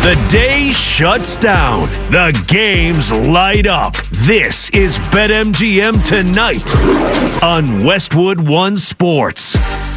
The day shuts down. The games light up. This is BetMGM Tonight on Westwood One Sports.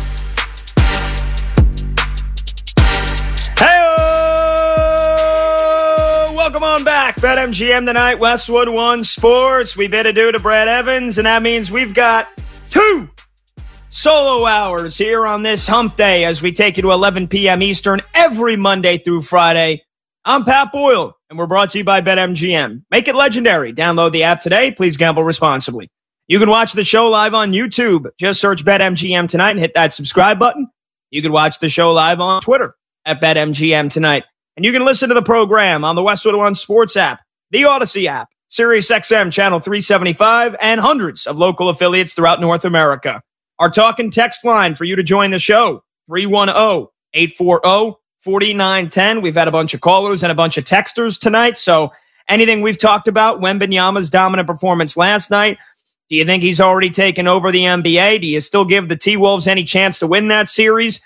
Welcome on back. BetMGM Tonight, Westwood One Sports. We bid adieu to Brad Evans, and that means we've got 2 solo hours here on this hump day as we take you to 11 p.m. Eastern every Monday through Friday. I'm Pat Boyle, and we're brought to you by BetMGM. Make it legendary. Download the app today. Please gamble responsibly. You can watch the show live on YouTube. Just search BetMGM Tonight and hit that subscribe button. You can watch the show live on Twitter at BetMGM Tonight. And you can listen to the program on the Westwood One Sports app, the Odyssey app, SiriusXM Channel 375, and hundreds of local affiliates throughout North America. Our talk and text line for you to join the show, 310-840-4910. We've had a bunch of callers and a bunch of texters tonight, so anything we've talked about, Wembanyama's dominant performance last night, do you think he's already taken over the NBA? Do you still give the T-Wolves any chance to win that series?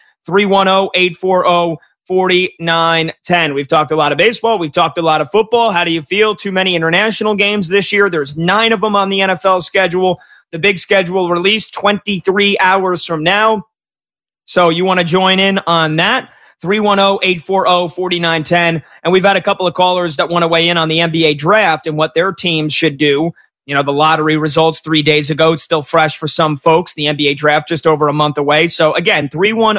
310-840-4910. We've talked a lot of baseball. We've talked a lot of football. How do you feel? Too many international games this year. There's 9 of them on the NFL schedule. The big schedule released 23 hours from now. So you want to join in on that? 310-840-4910. And we've had a couple of callers that want to weigh in on the NBA draft and what their teams should do. You know, the lottery results 3 days ago. It's still fresh for some folks. The NBA draft just over a month away. So again,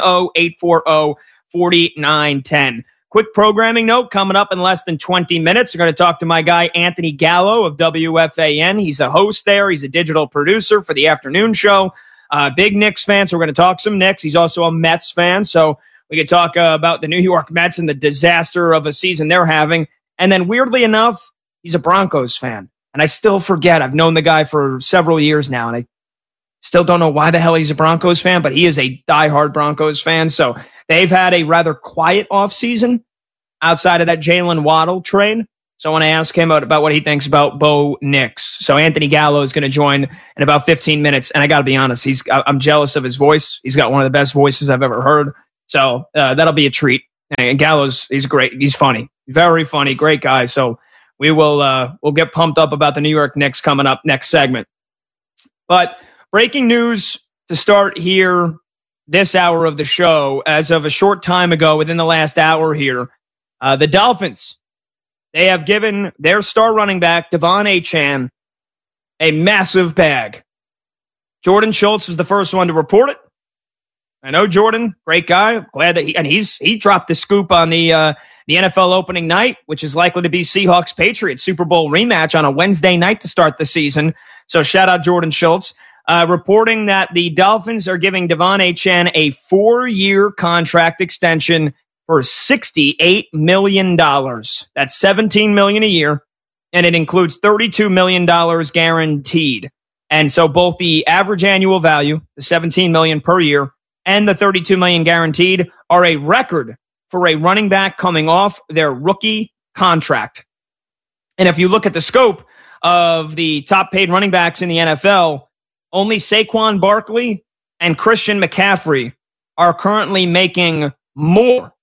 310-840-4910. Quick programming note coming up in less than 20 minutes. We're going to talk to my guy, Anthony Gallo of WFAN. He's a host there. He's a digital producer for the afternoon show. Big Knicks fan, so we're going to talk some Knicks. He's also a Mets fan, so we could talk about the New York Mets and the disaster of a season they're having. And then weirdly enough, he's a Broncos fan. And I still forget. I've known the guy for several years now, and I still don't know why the hell he's a Broncos fan, but he is a diehard Broncos fan. So they've had a rather quiet offseason outside of that Jalen Waddle trade. So I want to ask him about what he thinks about Bo Nix. So Anthony Gallo is going to join in about 15 minutes. And I got to be honest, I'm jealous of his voice. He's got one of the best voices I've ever heard. So that'll be a treat. And he's great. He's funny, very funny, great guy. So we'll get pumped up about the New York Knicks coming up next segment. But breaking news to start here this hour of the show. As of a short time ago, within the last hour here, the Dolphins, they have given their star running back, Devon Achane, a massive bag. Jordan Schultz was the first one to report it. I know Jordan, great guy. I'm glad that he dropped the scoop on the NFL opening night, which is likely to be Seahawks-Patriots Super Bowl rematch on a Wednesday night to start the season. So shout out Jordan Schultz. Reporting that the Dolphins are giving Devon Achane a 4-year contract extension for $68 million. That's $17 million a year, and it includes $32 million guaranteed. And so both the average annual value, the $17 million per year, and the $32 million guaranteed are a record for a running back coming off their rookie contract. And if you look at the scope of the top paid running backs in the NFL, only Saquon Barkley and Christian McCaffrey are currently making more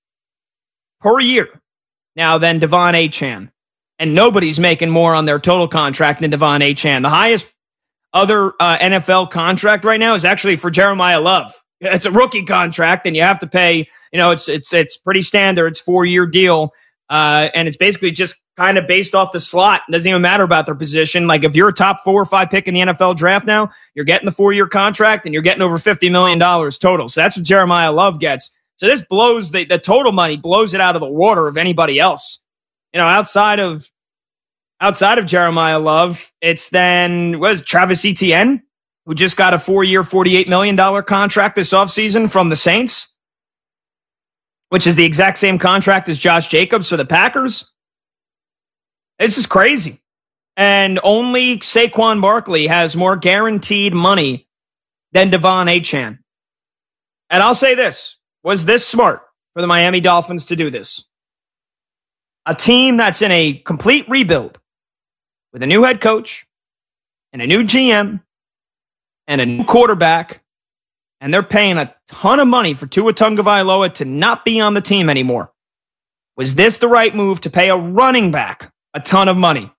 per year now than Devon Achane. And nobody's making more on their total contract than Devon Achane. The highest other NFL contract right now is actually for Jeremiah Love. It's a rookie contract, and you have to pay, it's pretty standard. It's 4-year deal. And it's basically just kind of based off the slot. It doesn't even matter about their position. Like if you're a top 4 or 5 pick in the NFL draft now, you're getting the 4-year contract and you're getting over $50 million total. So that's what Jeremiah Love gets. So this blows the total money, blows it out of the water of anybody else. Outside of Jeremiah Love, it's then Travis Etienne, who just got a 4-year, $48 million contract this offseason from the Saints, which is the exact same contract as Josh Jacobs for the Packers. This is crazy. And only Saquon Barkley has more guaranteed money than Devon Achane. And I'll say this. Was this smart for the Miami Dolphins to do this? A team that's in a complete rebuild with a new head coach and a new GM and a new quarterback, and they're paying a ton of money for Tua Tagovailoa to not be on the team anymore. Was this the right move to pay a running back a ton of money?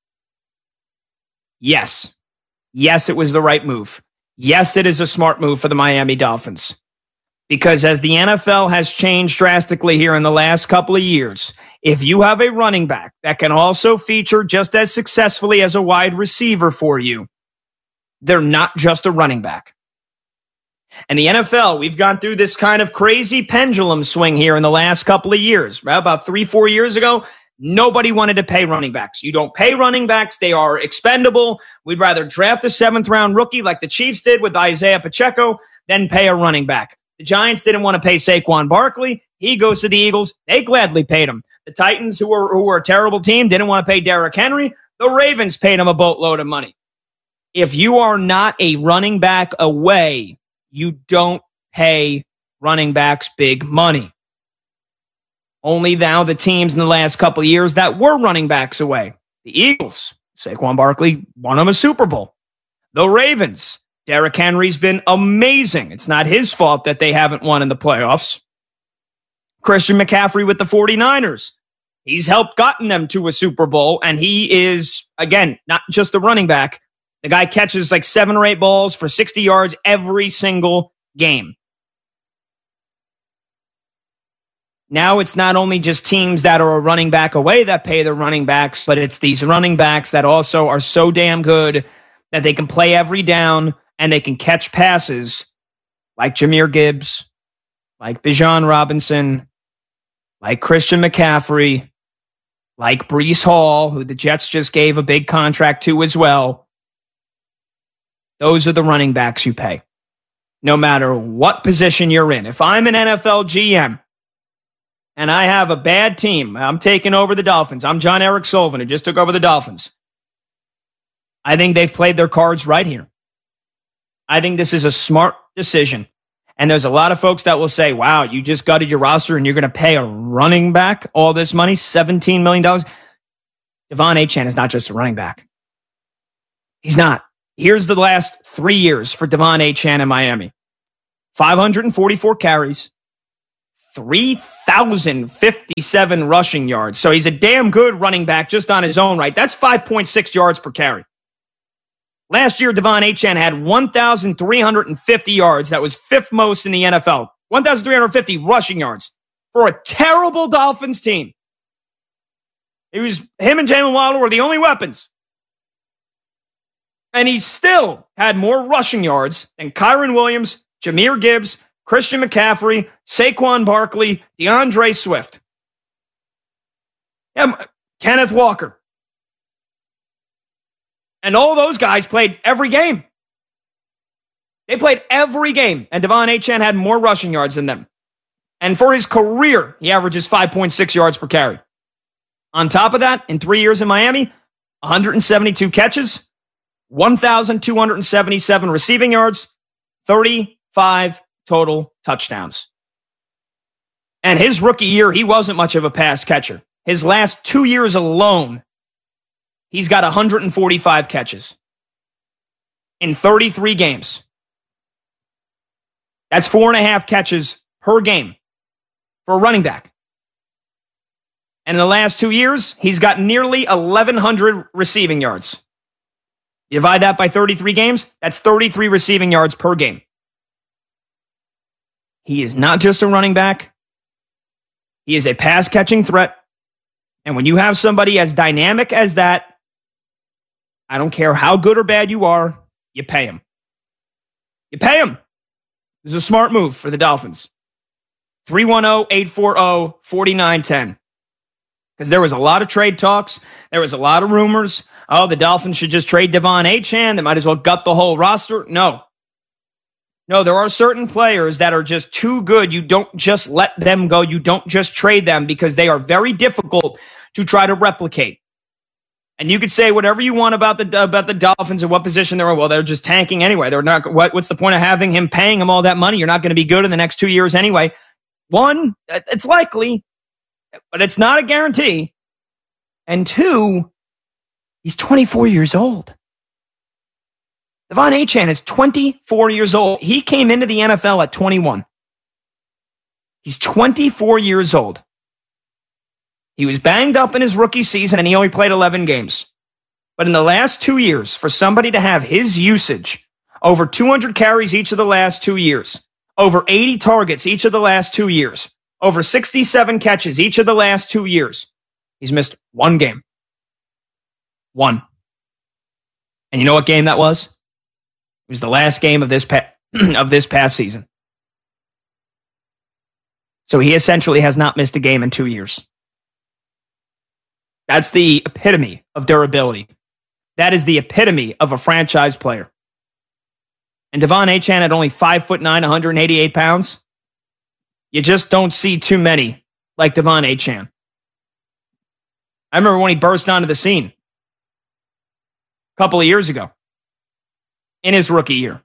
Yes. Yes, it was the right move. Yes, it is a smart move for the Miami Dolphins. Because as the NFL has changed drastically here in the last couple of years, if you have a running back that can also feature just as successfully as a wide receiver for you, they're not just a running back. And the NFL, we've gone through this kind of crazy pendulum swing here in the last couple of years. About 3-4 years ago, nobody wanted to pay running backs. You don't pay running backs. They are expendable. We'd rather draft a 7th-round rookie like the Chiefs did with Isaiah Pacheco than pay a running back. The Giants didn't want to pay Saquon Barkley. He goes to the Eagles. They gladly paid him. The Titans, who were a terrible team, didn't want to pay Derrick Henry. The Ravens paid him a boatload of money. If you are not a running back away, you don't pay running backs big money. Only now the teams in the last couple of years that were running backs away. The Eagles, Saquon Barkley won them a Super Bowl. The Ravens, Derrick Henry's been amazing. It's not his fault that they haven't won in the playoffs. Christian McCaffrey with the 49ers. He's helped gotten them to a Super Bowl, and he is, again, not just a running back. The guy catches like 7 or 8 balls for 60 yards every single game. Now it's not only just teams that are a running back away that pay their running backs, but it's these running backs that also are so damn good that they can play every down and they can catch passes like Jahmyr Gibbs, like Bijan Robinson, like Christian McCaffrey, like Breece Hall, who the Jets just gave a big contract to as well. Those are the running backs you pay, no matter what position you're in. If I'm an NFL GM and I have a bad team, I'm taking over the Dolphins. I'm John Eric Sullivan, who just took over the Dolphins. I think they've played their cards right here. I think this is a smart decision. And there's a lot of folks that will say, wow, you just gutted your roster and you're going to pay a running back all this money, $17 million. De'Von Achane is not just a running back. He's not. Here's the last 3 years for De'Von Achane in Miami. 544 carries, 3,057 rushing yards. So he's a damn good running back just on his own right. That's 5.6 yards per carry. Last year, De'Von Achane had 1,350 yards. That was 5th most in the NFL. 1,350 rushing yards for a terrible Dolphins team. Him and Jalen Waddle were the only weapons. And he still had more rushing yards than Kyren Williams, Jahmyr Gibbs, Christian McCaffrey, Saquon Barkley, DeAndre Swift, Kenneth Walker. And all those guys played every game. They played every game, and De'Von Achane had more rushing yards than them. And for his career, he averages 5.6 yards per carry. On top of that, in 3 years in Miami, 172 catches, 1,277 receiving yards, 35 total touchdowns. And his rookie year, he wasn't much of a pass catcher. His last 2 years alone, he's got 145 catches in 33 games. That's 4.5 catches per game for a running back. And in the last 2 years, he's got nearly 1,100 receiving yards. You divide that by 33 games, that's 33 receiving yards per game. He is not just a running back. He is a pass-catching threat. And when you have somebody as dynamic as that, I don't care how good or bad you are, you pay him. You pay him. This is a smart move for the Dolphins. 310-840-4910. Because there was a lot of trade talks. There was a lot of rumors. Oh, the Dolphins should just trade De'Von Achane. They might as well gut the whole roster. No, there are certain players that are just too good. You don't just let them go. You don't just trade them because they are very difficult to try to replicate. And you could say whatever you want about the Dolphins and what position they're in. Well, they're just tanking anyway. They're not. What's the point of paying him all that money? You're not going to be good in the next 2 years anyway. One, it's likely, but it's not a guarantee. And two, he's 24 years old. De'Von Achane is 24 years old. He came into the NFL at 21. He's 24 years old. He was banged up in his rookie season and he only played 11 games. But in the last 2 years, for somebody to have his usage, over 200 carries each of the last 2 years, over 80 targets each of the last 2 years, over 67 catches each of the last 2 years, he's missed one game. One. And you know what game that was? It was the last game of this past season. So he essentially has not missed a game in 2 years. That's the epitome of durability. That is the epitome of a franchise player. And Devon Achane at only 5'9", 188 pounds. You just don't see too many like Devon Achane. I remember when he burst onto the scene a couple of years ago in his rookie year.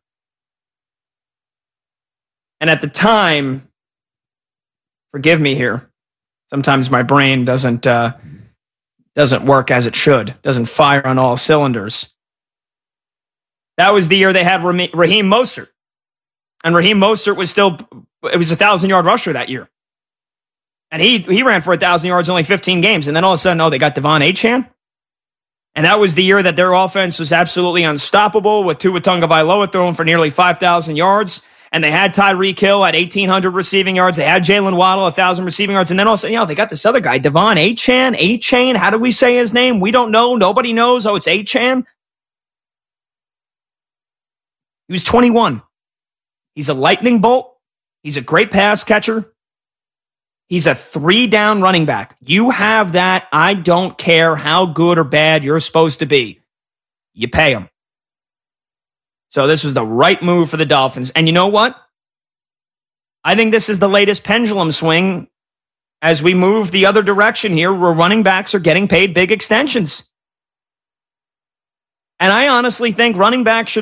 And at the time, forgive me here, sometimes my brain doesn't work as it should, doesn't fire on all cylinders. That was the year they had Raheem Mostert. And Raheem Mostert was a 1,000-yard rusher that year. And he ran for 1,000 yards in only 15 games. And then all of a sudden, they got Devon Achane. And that was the year that their offense was absolutely unstoppable with Tua Tagovailoa throwing for nearly 5,000 yards. And they had Tyreek Hill at 1,800 receiving yards. They had Jalen Waddle, 1,000 receiving yards. And then all of a sudden, they got this other guy, Devon Achane. How do we say his name? We don't know. Nobody knows. Oh, it's Achane. He was 21. He's a lightning bolt. He's a great pass catcher. He's a 3-down running back. You have that. I don't care how good or bad you're supposed to be. You pay him. So this was the right move for the Dolphins. And you know what? I think this is the latest pendulum swing as we move the other direction here where running backs are getting paid big extensions. And I honestly think running backs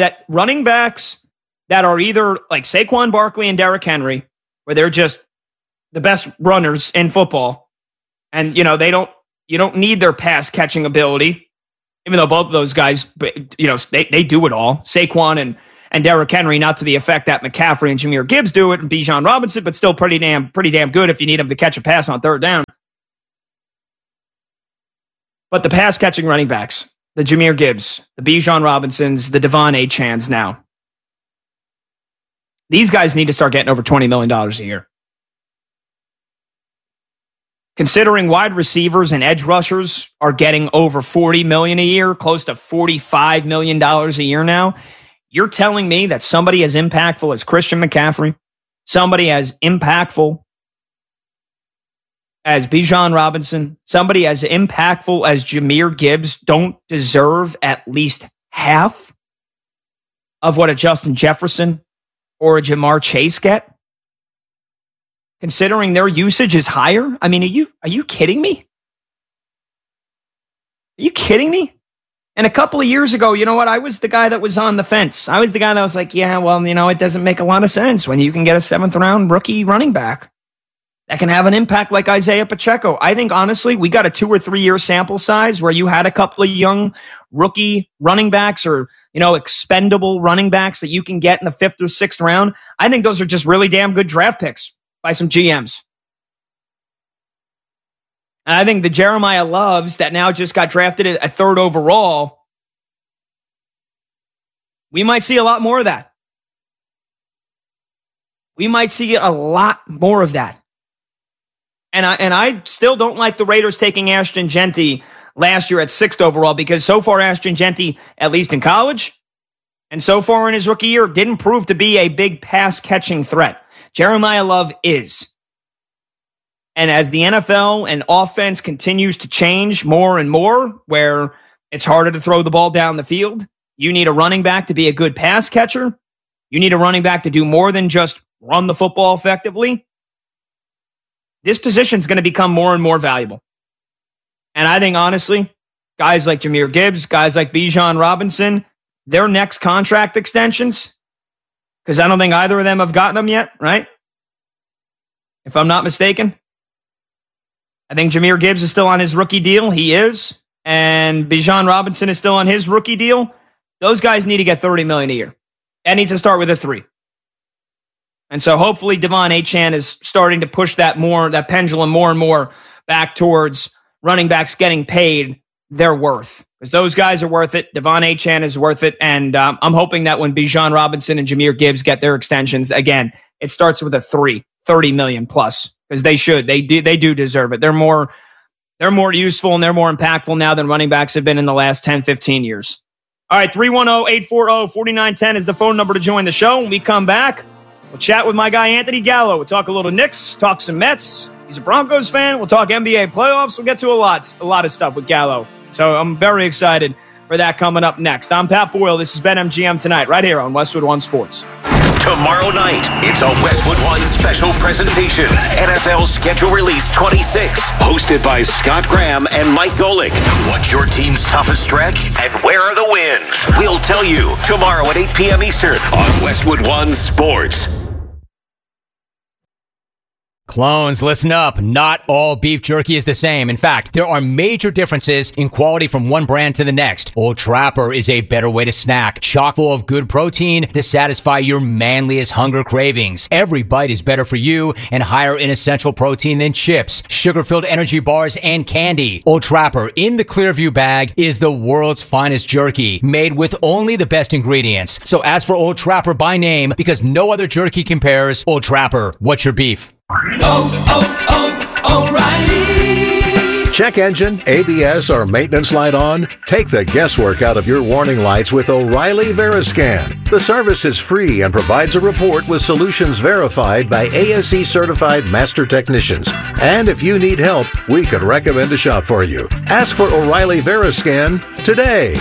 that are either like Saquon Barkley and Derrick Henry, where they're just the best runners in football. And, you don't need their pass catching ability, even though both of those guys, they do it all. Saquon and Derrick Henry, not to the effect that McCaffrey and Jahmyr Gibbs do it, and Bijan Robinson, but still pretty damn good if you need them to catch a pass on third down. But the pass catching running backs, the Jahmyr Gibbs, the Bijan Robinsons, the Devon Achanes now, these guys need to start getting over $20 million a year. Considering wide receivers and edge rushers are getting over $40 million a year, close to $45 million a year now, you're telling me that somebody as impactful as Christian McCaffrey, somebody as impactful as Bijan Robinson, somebody as impactful as Jahmyr Gibbs don't deserve at least half of what a Justin Jefferson or a Jamar Chase get? Considering their usage is higher? I mean, are you kidding me? Are you kidding me? And a couple of years ago, you know what? I was the guy that was on the fence. I was the guy that was like, yeah, well, it doesn't make a lot of sense when you can get a 7th-round rookie running back that can have an impact like Isaiah Pacheco. I think, honestly, we got a 2 or 3 year sample size where you had a couple of young rookie running backs or, expendable running backs that you can get in the 5th or 6th round. I think those are just really damn good draft picks by some GMs. And I think the Jeremiah Loves that now just got drafted at 3rd overall, we might see a lot more of that. We might see a lot more of that. And I still don't like the Raiders taking Ashton Jeanty last year at 6th overall because so far Ashton Jeanty, at least in college, and so far in his rookie year, didn't prove to be a big pass-catching threat. Jeremiah Love is. And as the NFL and offense continues to change more and more, where it's harder to throw the ball down the field, you need a running back to be a good pass catcher. You need a running back to do more than just run the football effectively. This position is going to become more and more valuable. And I think, honestly, guys like Jahmyr Gibbs, guys like Bijan Robinson, their next contract extensions, because I don't think either of them have gotten them yet, right? If I'm not mistaken. I think Jahmyr Gibbs is still on his rookie deal. He is. And Bijan Robinson is still on his rookie deal. Those guys need to get $30 million a year. That needs to start with a 3. And so hopefully Devon Achane is starting to push that pendulum more and more back towards running backs getting paid their worth. Because those guys are worth it. Devon Achane is worth it. And I'm hoping that when Bijan Robinson and Jahmyr Gibbs get their extensions, again, it starts with a 30 million plus. Because they should. They do deserve it. They're more useful and they're more impactful now than running backs have been in the last 10, 15 years. All right, 310-840-4910 is the phone number to join the show. When we come back, we'll chat with my guy Anthony Gallo. We'll talk a little Knicks, talk some Mets. He's a Broncos fan. We'll talk NBA playoffs. We'll get to a lot of stuff with Gallo. So I'm very excited for that coming up next. I'm Pat Boyle. This is BetMGM Tonight, right here on Westwood One Sports. Tomorrow night, it's a Westwood One special presentation. NFL Schedule Release 26, hosted by Scott Graham and Mike Golick. What's your team's toughest stretch and where are the wins? We'll tell you tomorrow at 8 p.m. Eastern on Westwood One Sports. Clones, listen up. Not all beef jerky is the same. In fact, there are major differences in quality from one brand to the next. Old Trapper is a better way to snack, chock full of good protein to satisfy your manliest hunger cravings. Every bite is better for you and higher in essential protein than chips, sugar-filled energy bars, and candy. Old Trapper in the Clearview bag is the world's finest jerky, made with only the best ingredients. So ask for Old Trapper by name because no other jerky compares. Old Trapper, what's your beef? O'Reilly. Check engine, ABS, or maintenance light on? Take the guesswork out of your warning lights with O'Reilly Veriscan. The service is free and provides a report with solutions verified by ASE certified master technicians. And if you need help, we could recommend a shop for you. Ask for O'Reilly Veriscan today.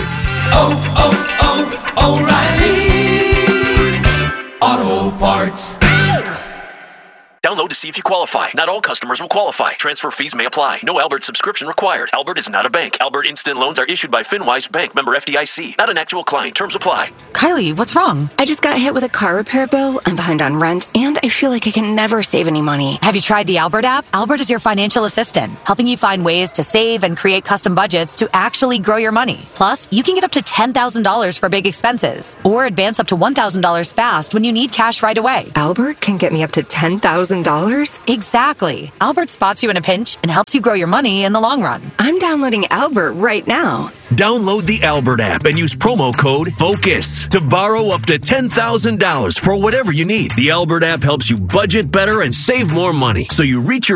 O'Reilly Auto Parts. Download to see if you qualify. Not all customers will qualify. Transfer fees may apply. No Albert subscription required. Albert is not a bank. Albert Instant Loans are issued by FinWise Bank, member FDIC. Not an actual client. Terms apply. Kylie, what's wrong? I just got hit with a car repair bill. I'm behind on rent, and I feel like I can never save any money. Have you tried the Albert app? Albert is your financial assistant, helping you find ways to save and create custom budgets to actually grow your money. Plus, you can get up to $10,000 for big expenses, or advance up to $1,000 fast when you need cash right away. Albert can get me up to $10,000? Exactly. Albert spots you in a pinch and helps you grow your money in the long run. I'm downloading Albert right now. Download the Albert app and use promo code FOCUS to borrow up to $10,000 for whatever you need. The Albert app helps you budget better and save more money so you reach your